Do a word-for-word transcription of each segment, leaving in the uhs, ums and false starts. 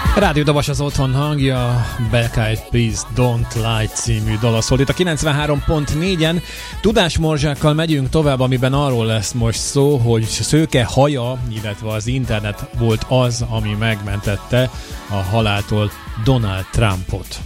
Rádió Dobos az otthon hangja, Black Eyed Peas Don't Lie című dala szólt itt a kilencvenhárom pont négyen. Tudásmorzsákkal megyünk tovább, amiben arról lesz most szó, hogy szőke haja, illetve az internet volt az, ami megmentette a haláltól Donald Trumpot.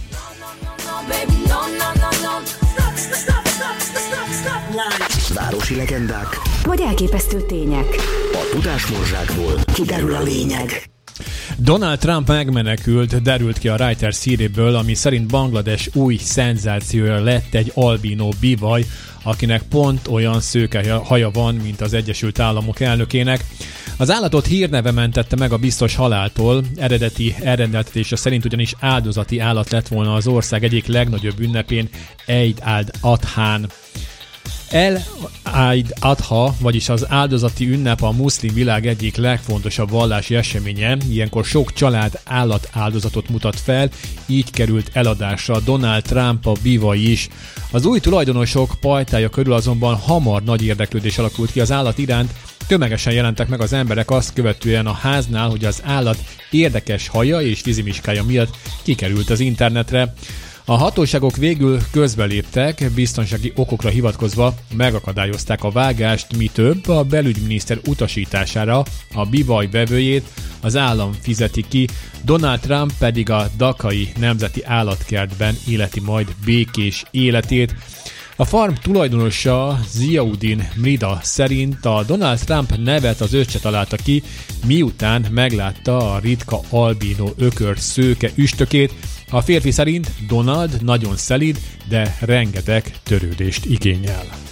Városi legendák vagy elképesztő tények. A tudásmorzsákból kiderül a lényeg. Donald Trump megmenekült, derült ki a Reuters híréből, ami szerint Banglades új szenzációja lett egy albinó bivaj, akinek pont olyan szőke haja van, mint az Egyesült Államok elnökének. Az állatot hírneve mentette meg a biztos haláltól, eredeti elrendeltetése szerint ugyanis áldozati állat lett volna az ország egyik legnagyobb ünnepén, Eid al-Adhán. El-Eid Adha, vagyis az áldozati ünnep a muszlim világ egyik legfontosabb vallási eseménye, ilyenkor sok család állatáldozatot mutat fel, így került eladásra Donald Trump a bivaj is. Az új tulajdonosok pajtája körül azonban hamar nagy érdeklődés alakult ki az állat iránt, tömegesen jelentek meg az emberek azt követően a háznál, hogy az állat érdekes haja és fizimiskája miatt kikerült az internetre. A hatóságok végül közbeléptek, biztonsági okokra hivatkozva megakadályozták a vágást, mi több, a belügyminiszter utasítására a bivaj vevőjét az állam fizeti ki, Donald Trump pedig a Dakai Nemzeti Állatkertben életi majd békés életét. A farm tulajdonosa Ziauddin Mrida szerint a Donald Trump nevet az öccse találta ki, miután meglátta a ritka albino ökör szőke üstökét. A férfi szerint Donald nagyon szelíd, de rengeteg törődést igényel.